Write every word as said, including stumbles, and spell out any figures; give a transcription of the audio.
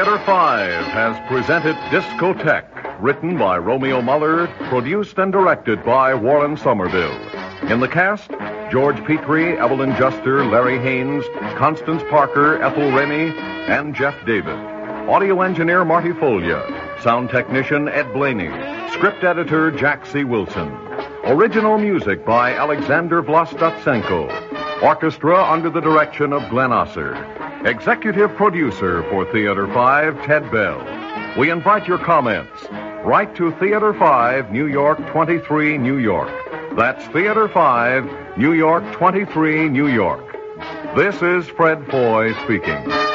Theater five has presented Discotheque, written by Romeo Muller, produced and directed by Warren Somerville. In the cast, George Petrie, Evelyn Juster, Larry Haynes, Constance Parker, Ethel Remy, and Jeff David. Audio engineer Marty Folia. Sound technician Ed Blaney. Script editor Jack C. Wilson. Original music by Alexander Vlastotsenko. Orchestra under the direction of Glenn Osser. Executive producer for Theater five, Ted Bell. We invite your comments. Write to Theater five, New York twenty-three, New York. That's Theater five, New York twenty-three, New York. This is Fred Foy speaking.